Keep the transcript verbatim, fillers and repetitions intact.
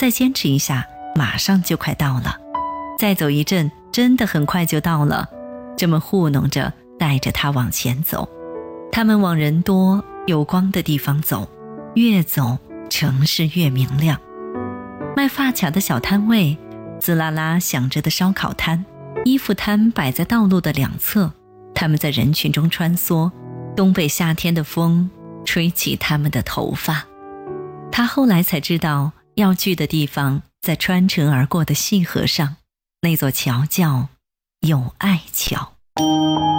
再坚持一下，马上就快到了。再走一阵，真的很快就到了。这么糊弄着，带着他往前走。他们往人多有光的地方走，越走城市越明亮。卖发卡的小摊位，滋啦啦响着的烧烤摊，衣服摊摆在道路的两侧。他们在人群中穿梭，东北夏天的风吹起他们的头发。他后来才知道，要去的地方在穿城而过的细河上，那座桥叫友爱桥。